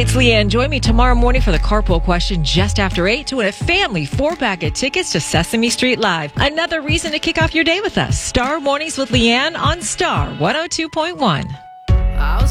It's Leanne. Join me tomorrow morning for the carpool question just after 8 to win a family 4-pack of tickets to Sesame Street Live. Another reason to kick off your day with us. Star Mornings with Leanne on Star 102.1.